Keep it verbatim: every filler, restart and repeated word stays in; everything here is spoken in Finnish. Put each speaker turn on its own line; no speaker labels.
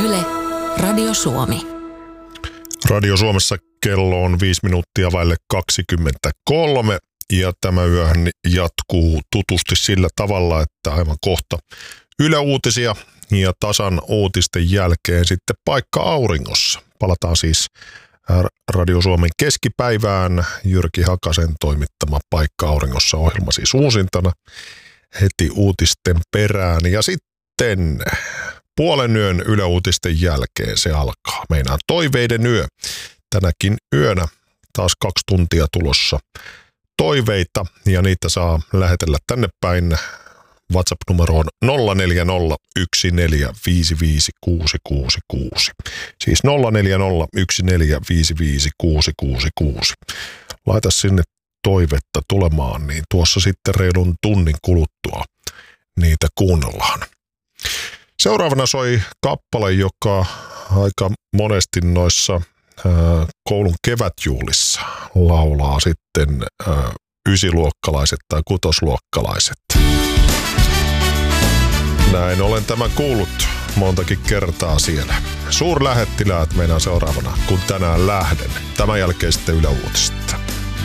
Yle, Radio Suomi.
Radio Suomessa kello on viisi minuuttia vaille kaksikymmentäkolme ja tämä yöhän jatkuu tutusti sillä tavalla, että aivan kohta Yle Uutisia ja tasan uutisten jälkeen sitten Paikka auringossa. Palataan siis Radio Suomen keskipäivään. Jyrki Hakasen toimittama Paikka auringossa -ohjelma siis uusintana heti uutisten perään. Ja sitten puolen yön Yle Uutisten jälkeen se alkaa. Meinaan toiveiden yö. Tänäkin yönä taas kaksi tuntia tulossa toiveita ja niitä saa lähetellä tänne päin WhatsApp-numeroon nolla neljä nolla yksi neljä viisi viisi kuusi kuusi kuusi. Siis nolla neljä nolla yksi neljä viisi viisi kuusi kuusi kuusi. Laita sinne toivetta tulemaan, niin tuossa sitten reilun tunnin kuluttua niitä kuunnellaan. Seuraavana soi kappale, joka aika monesti noissa ää, koulun kevätjuhlissa laulaa sitten ää, ysiluokkalaiset tai kutosluokkalaiset. Näin olen tämän kuullut montakin kertaa siellä. Suurlähettiläät meinaan seuraavana, kun tänään lähden. Tämän jälkeen sitten Yle Uutiset.